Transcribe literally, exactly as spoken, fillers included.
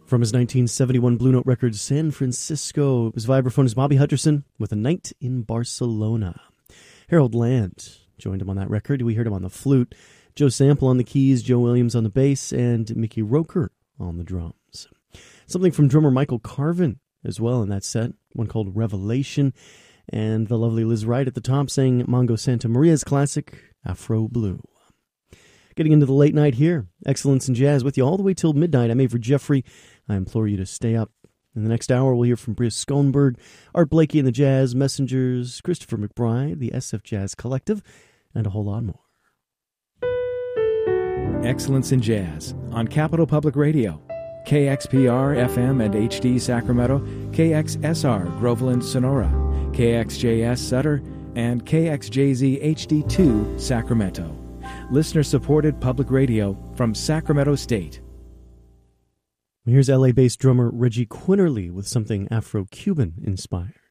From his nineteen seventy-one Blue Note record, San Francisco, it was vibraphonist Bobby Hutcherson with A Night in Barcelona. Harold Land joined him on that record. We heard him on the flute, Joe Sample on the keys, Joe Williams on the bass, and Mickey Roker on the drums. Something from drummer Michael Carvin as well in that set, one called Revelation, and the lovely Liz Wright at the top sang Mongo Santa Maria's classic, Afro Blue. Getting into the late night here, Excellence in Jazz with you all the way till midnight. I'm Avery Jeffrey. I implore you to stay up. In the next hour, we'll hear from Bria Schoenberg, Art Blakey and the Jazz Messengers, Christopher McBride, the S F Jazz Collective, and a whole lot more. Excellence in Jazz on Capital Public Radio, K X P R F M and H D Sacramento, K X S R Groveland Sonora, K X J S Sutter, and K X J Z H D two Sacramento. Listener-supported public radio from Sacramento State. Here's L A-based drummer Reggie Quinterly with something Afro-Cuban inspired.